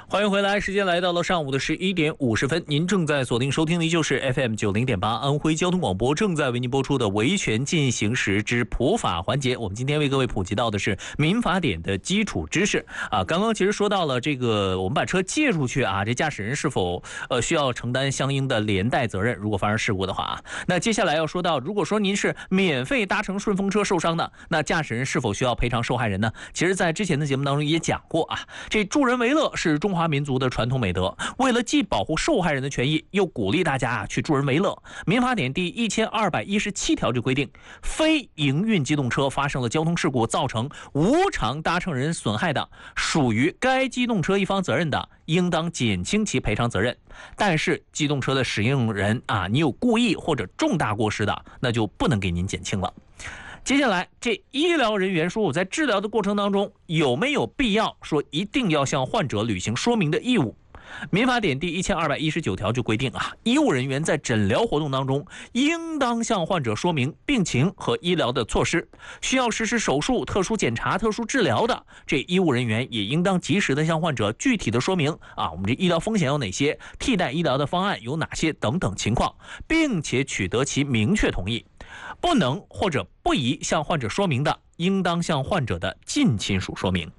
欢迎回来，时间来到了上午的11点50分，您正在锁定收听的就是 FM 90.8安徽交通广播正在为您播出的维权进行时之普法环节。我们今天为各位普及到的是民法典的基础知识啊。刚刚其实说到了这个，我们把车借出去啊，这驾驶人是否需要承担相应的连带责任？如果发生事故的话啊，那接下来要说到，如果说您是免费搭乘顺风车受伤的，那驾驶人是否需要赔偿受害人呢？其实，在之前的节目当中也讲过啊，这助人为乐是中华民族的传统美德，为了既保护受害人的权益，又鼓励大家去助人为乐。民法典第1217条就规定，非营运机动车发生了交通事故，造成无偿搭乘人损害的，属于该机动车一方责任的，应当减轻其赔偿责任。但是机动车的使用人啊，你有故意或者重大过失的，那就不能给您减轻了。接下来，这医疗人员说我在治疗的过程当中有没有必要说一定要向患者履行说明的义务？民法典第1219条就规定啊，医务人员在诊疗活动当中应当向患者说明病情和医疗的措施，需要实施手术、特殊检查、特殊治疗的，这医务人员也应当及时的向患者具体的说明啊，我们这医疗风险有哪些，替代医疗的方案有哪些等等情况，并且取得其明确同意。不能或者不宜向患者说明的，应当向患者的近亲属说明，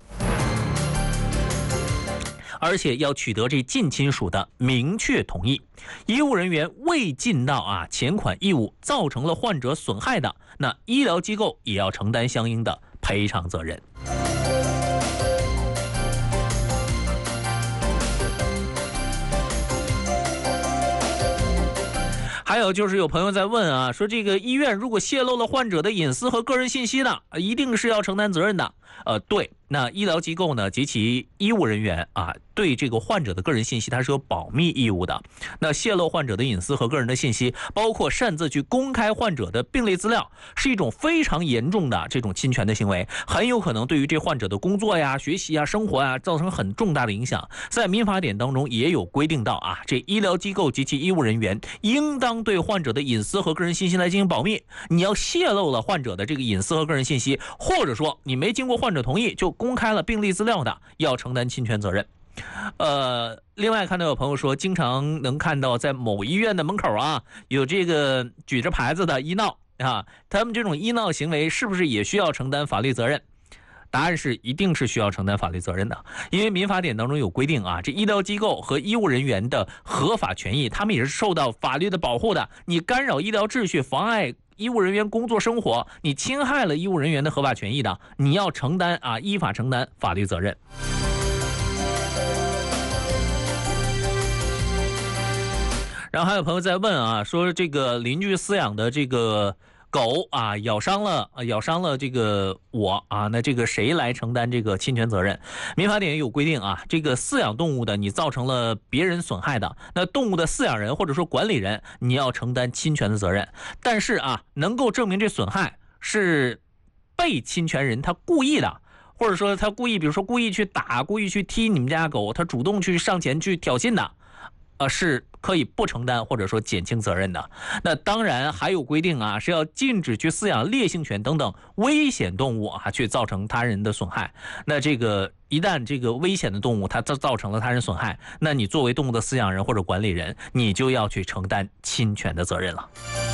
而且要取得这近亲属的明确同意。医务人员未尽到钱款义务，造成了患者损害的，那医疗机构也要承担相应的赔偿责任。还有就是有朋友在问啊，说这个医院如果泄露了患者的隐私和个人信息的，一定是要承担责任的。对，那医疗机构呢及其医务人员啊，对这个患者的个人信息它是有保密义务的。那泄露患者的隐私和个人的信息，包括擅自去公开患者的病历资料，是一种非常严重的这种侵权的行为，很有可能对于这患者的工作呀、学习呀、生活呀造成很重大的影响。在民法典当中也有规定到啊，这医疗机构及其医务人员应当对患者的隐私和个人信息来进行保密。你要泄露了患者的这个隐私和个人信息，或者说你没经过患者同意就公开了病历资料的，要承担侵权责任。另外看到有朋友说，经常能看到在某医院的门口啊，有这个举着牌子的医闹啊，他们这种医闹行为是不是也需要承担法律责任？答案是一定是需要承担法律责任的，因为民法典当中有规定啊，这医疗机构和医务人员的合法权益，他们也是受到法律的保护的。你干扰医疗秩序，妨碍医务人员工作生活，你侵害了医务人员的合法权益的，你要承担依法承担法律责任。然后还有朋友在问啊，说这个邻居饲养的这个狗啊咬伤了这个我啊，那这个谁来承担这个侵权责任？民法典也有规定啊，这个饲养动物的你造成了别人损害的，那动物的饲养人或者说管理人你要承担侵权的责任。但是能够证明这损害是被侵权人他故意的，或者说他故意，比如说故意去打、故意去踢你们家狗，他主动去上前去挑衅的，是可以不承担或者说减轻责任的。那当然还有规定是要禁止去饲养烈性犬等等危险动物去造成他人的损害。那这个一旦这个危险的动物它造成了他人损害，那你作为动物的饲养人或者管理人，你就要去承担侵权的责任了。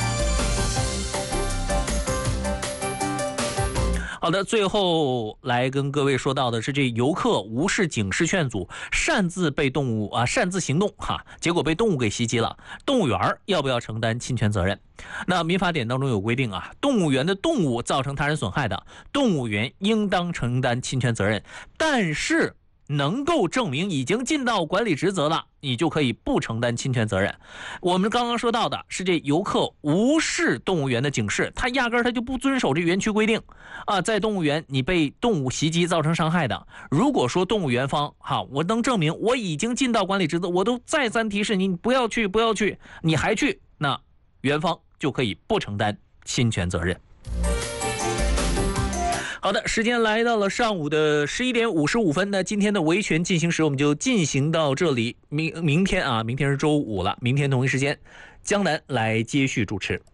好的，最后来跟各位说到的是，这游客无视警示劝阻，擅自行动结果被动物给袭击了，动物园要不要承担侵权责任？那民法典当中有规定动物园的动物造成他人损害的，动物园应当承担侵权责任，但是能够证明已经尽到管理职责了，你就可以不承担侵权责任。我们刚刚说到的是这游客无视动物园的警示，他压根他就不遵守这园区规定在动物园你被动物袭击造成伤害的，如果说动物园方我能证明我已经尽到管理职责，我都再三提示你不要去，你还去，那园方就可以不承担侵权责任。好的，时间来到了上午的11点55分，那今天的维权进行时我们就进行到这里。明天是周五了，明天同一时间江南来接续主持。